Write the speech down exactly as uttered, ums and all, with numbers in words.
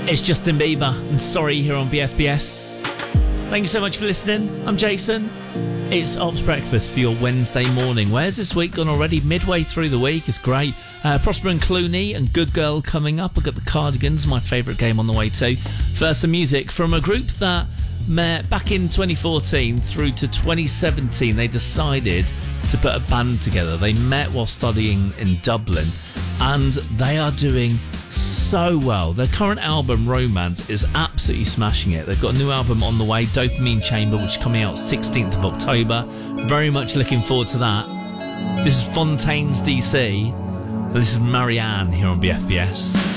It's Justin Bieber and Sorry here on B F B S. Thank you so much for listening. I'm Jason. It's Ops Breakfast for your Wednesday morning. Where's this week gone already? Midway through the week. It's great. Uh, Prosper and Clooney and Good Girl coming up. I've got the Cardigans, my favourite game, on the way too. First, the music from a group that met back in twenty fourteen through to twenty seventeen. They decided to put a band together. They met while studying in Dublin and they are doing so well. Their current album, Romance, is absolutely smashing it. They've got a new album on the way, Dopamine Chamber, which is coming out sixteenth of October. Very much looking forward to that. This is Fontaines D C. This is Marianne here on B F B S.